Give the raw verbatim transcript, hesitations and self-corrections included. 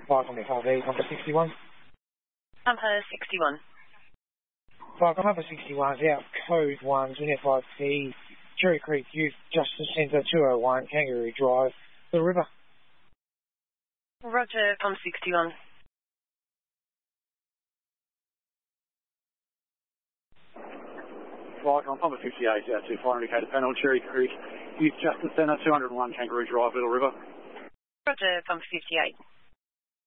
five on F R V, number sixty-one. Number sixty-one. five on number sixty-one is out, code one, N F I P, Cherry Creek Youth, Justice Centre, two oh one, Kangaroo Drive, the river. Roger, from sixty-one. Flight on number fifty-eight, out to fire indicator panel, Cherry Creek Youth Justice Centre, two oh one, Kangaroo Drive, Little River. Roger, from fifty-eight.